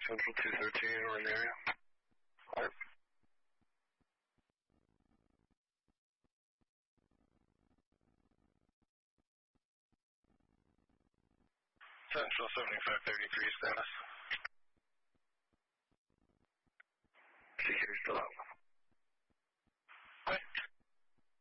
Central 213, we're in the area. Alert. Central 7533 status. Secure still out.